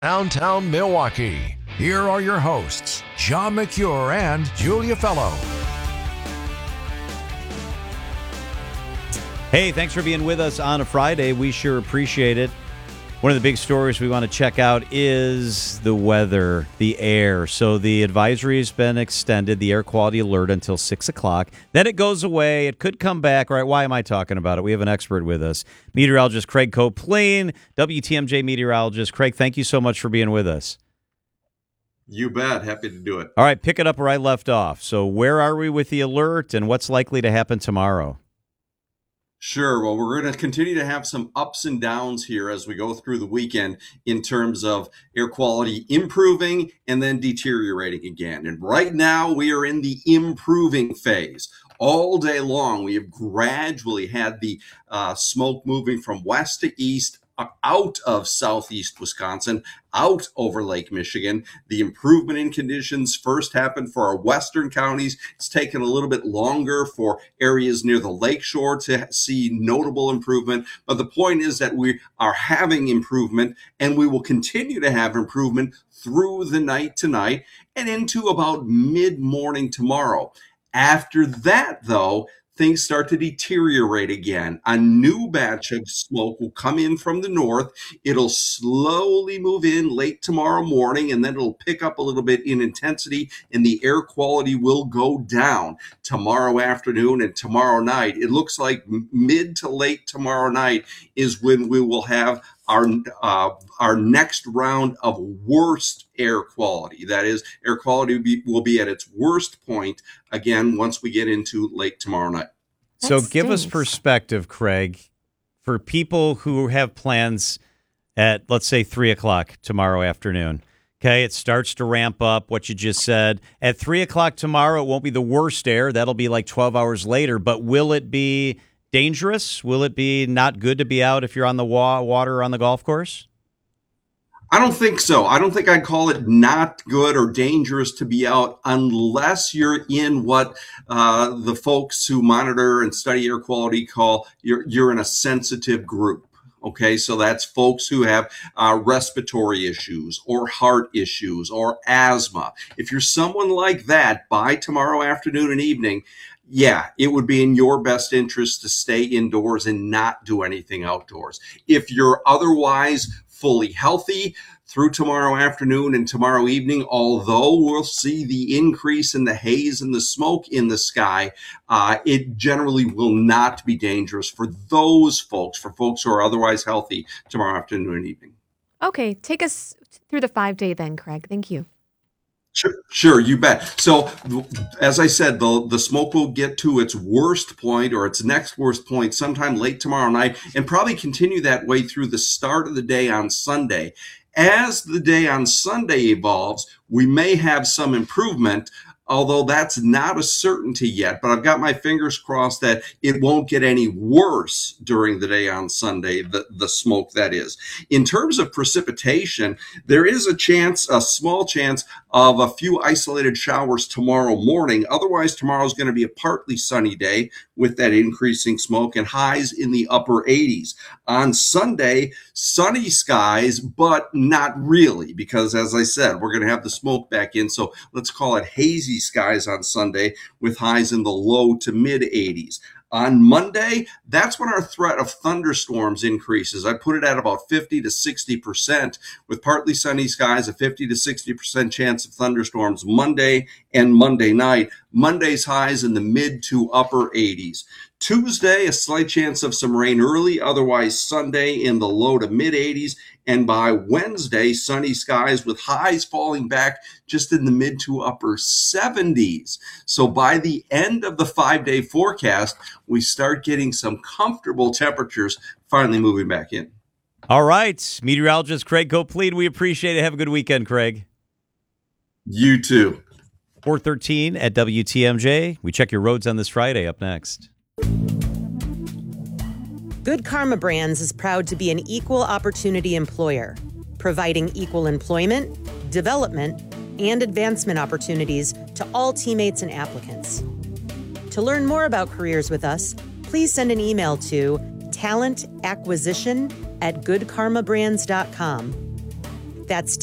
Downtown Milwaukee. Here are your hosts, John McCure and Julia Fellow. Hey, thanks for being with us on a Friday. We sure appreciate it. One of the big stories we want to check out is the weather, the air. So the advisory has been extended, the air quality alert, until 6 o'clock. Then it goes away. It could come back. Right? Why am I talking about it? We have an expert with us, meteorologist Craig Copleen, WTMJ meteorologist. Craig, thank you so much for being with us. You bet. Happy to do it. All right, pick it up where I left off. So where are we with the alert and what's likely to happen tomorrow? Sure. Well, we're going to continue to have some ups and downs here as we go through the weekend in terms of air quality improving and then deteriorating again. And right now we are in the improving phase. All day long, we have gradually had the smoke moving from west to east, out of southeast Wisconsin, out over Lake Michigan. The improvement in conditions first happened for our western counties. It's taken a little bit longer for areas near the lakeshore to see notable improvement. But the point is that we are having improvement, and we will continue to have improvement through the night tonight and into about mid-morning tomorrow. After that, though, things start to deteriorate again. A new batch of smoke will come in from the north. It'll slowly move in late tomorrow morning, and then it'll pick up a little bit in intensity, and the air quality will go down tomorrow afternoon and tomorrow night. It looks like mid to late tomorrow night is when we will have our next round of worst air quality. That is, air quality will be at its worst point again once we get into late tomorrow night. So give us perspective, Craig, for people who have plans at, let's say, 3 o'clock tomorrow afternoon. Okay, it starts to ramp up, what you just said. At 3 o'clock tomorrow, it won't be the worst air. That'll be like 12 hours later. But will it be dangerous? Will it be not good to be out if you're on the water or on the golf course? I don't think so. I don't think I'd call it not good or dangerous to be out unless you're in what the folks who monitor and study air quality call you're in a sensitive group. Okay, so that's folks who have respiratory issues or heart issues or asthma. If you're someone like that, by tomorrow afternoon and evening, yeah, it would be in your best interest to stay indoors and not do anything outdoors. If you're otherwise fully healthy through tomorrow afternoon and tomorrow evening, although we'll see the increase in the haze and the smoke in the sky, it generally will not be dangerous for those folks, for folks who are otherwise healthy tomorrow afternoon and evening. Okay, take us through the 5-day then, Craig. Thank you. Sure, you bet. So, as I said, the smoke will get to its worst point or its next worst point sometime late tomorrow night and probably continue that way through the start of the day on Sunday. As the day on Sunday evolves, we may have some improvement, although that's not a certainty yet. But I've got my fingers crossed that it won't get any worse during the day on Sunday, the smoke that is. In terms of precipitation, there is a small chance of a few isolated showers tomorrow morning. Otherwise, tomorrow is going to be a partly sunny day with that increasing smoke and highs in the upper 80s. On Sunday, sunny skies, but not really, because as I said, we're going to have the smoke back in. So let's call it hazy skies on Sunday with highs in the low to mid 80s. On Monday, that's when our threat of thunderstorms increases. I put it at about 50 to 60%, with partly sunny skies, a 50 to 60% chance of thunderstorms Monday and Monday night. Monday's highs in the mid to upper 80s. Tuesday, a slight chance of some rain early, otherwise Sunday in the low to mid 80s. And by Wednesday, sunny skies with highs falling back just in the mid to upper 70s. So by the end of the 5-day forecast, we start getting some comfortable temperatures finally moving back in. All right. Meteorologist Craig Copleen, we appreciate it. Have a good weekend, Craig. You too. 4:13 at WTMJ. We check your roads on this Friday up next. Good Karma Brands is proud to be an equal opportunity employer, providing equal employment, development, and advancement opportunities to all teammates and applicants. To learn more about careers with us, please send an email to talentacquisition@goodkarmabrands.com. That's